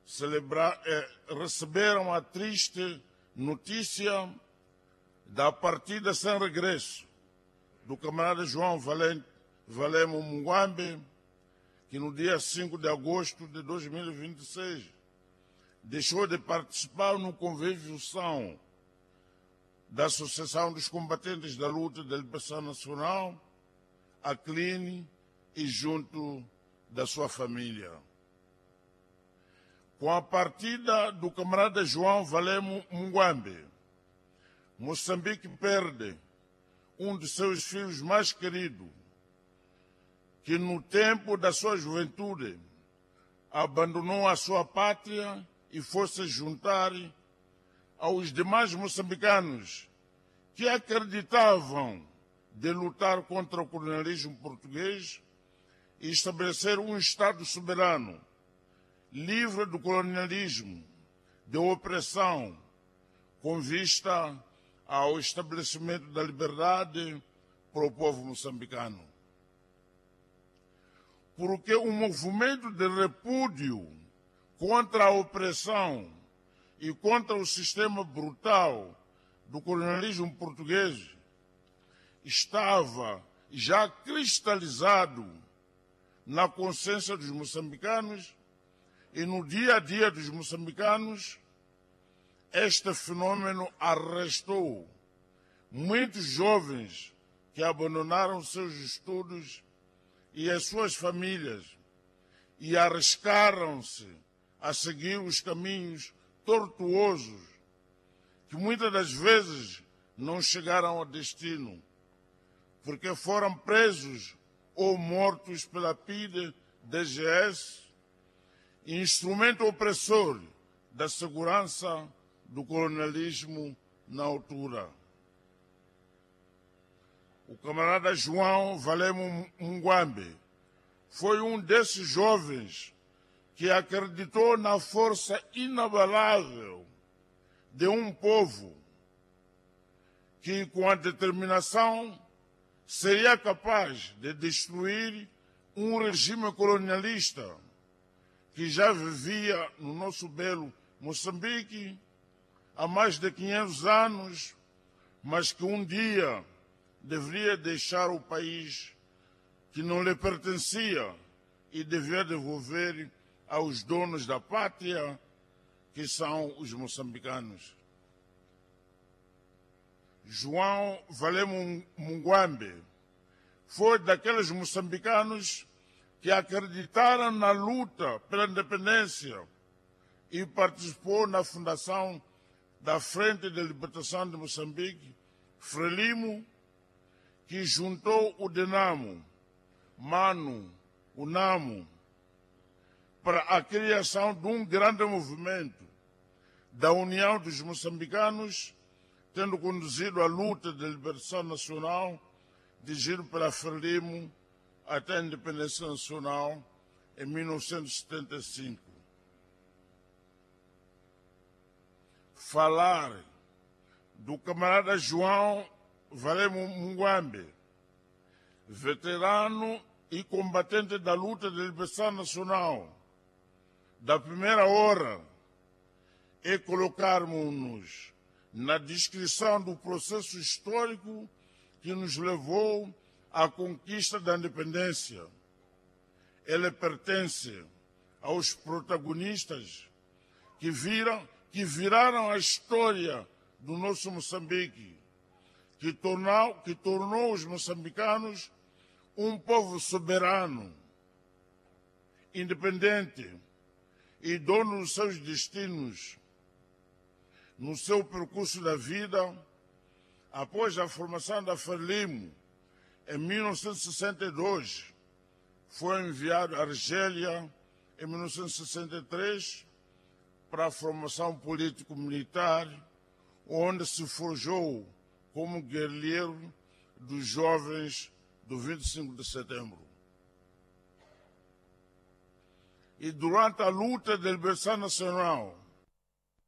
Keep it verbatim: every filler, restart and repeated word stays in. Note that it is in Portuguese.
celebrar, eh, receberam a triste notícia da partida sem regresso do camarada João Valente, Valemo Munguambe, que no dia cinco de agosto de dois mil e vinte e seis deixou de participar no convívio são da Associação dos Combatentes da Luta da Libertação Nacional, a C L I N, e junto da sua família. Com a partida do camarada João Valemo Munguambe, Moçambique perde um de seus filhos mais queridos, que no tempo da sua juventude abandonou a sua pátria e foi se juntar aos demais moçambicanos que acreditavam de lutar contra o colonialismo português e estabelecer um Estado soberano, livre do colonialismo, de opressão, com vista ao estabelecimento da liberdade para o povo moçambicano. Porque o movimento de repúdio contra a opressão e contra o sistema brutal do colonialismo português estava já cristalizado na consciência dos moçambicanos e no dia a dia dos moçambicanos. Este fenômeno arrastou muitos jovens que abandonaram seus estudos e as suas famílias e arriscaram-se a seguir os caminhos tortuosos que muitas das vezes não chegaram ao destino, porque foram presos ou mortos pela P I D D G S, instrumento opressor da segurança do colonialismo na altura. O camarada João Valemo Munguambe foi um desses jovens que acreditou na força inabalável de um povo que, com a determinação, seria capaz de destruir um regime colonialista que já vivia no nosso belo Moçambique há mais de quinhentos anos, mas que um dia deveria deixar o país que não lhe pertencia e devia devolver aos donos da pátria, que são os moçambicanos. João Valemo Munguambe foi daqueles moçambicanos que acreditaram na luta pela independência e participou na fundação da Frente de Libertação de Moçambique, Frelimo, que juntou o DENAMO, MANU, o NAMO, para a criação de um grande movimento da União dos Moçambicanos, tendo conduzido a luta de libertação nacional, dirigido pela Frelimo até a independência nacional em mil novecentos e setenta e cinco. Falar do camarada João Valemo Munguambe, veterano e combatente da luta de libertação nacional da primeira hora, é colocarmos-nos na descrição do processo histórico que nos levou à conquista da independência. Ele pertence aos protagonistas que viram que viraram a história do nosso Moçambique, que tornou, que tornou os moçambicanos um povo soberano, independente e dono dos seus destinos. No seu percurso da vida, após a formação da Frelimo, em mil novecentos e sessenta e dois, foi enviado a Argélia, em mil novecentos e sessenta e três, para a formação político-militar, onde se forjou como guerrilheiro dos jovens do vinte e cinco de setembro. E durante a luta de libertação nacional,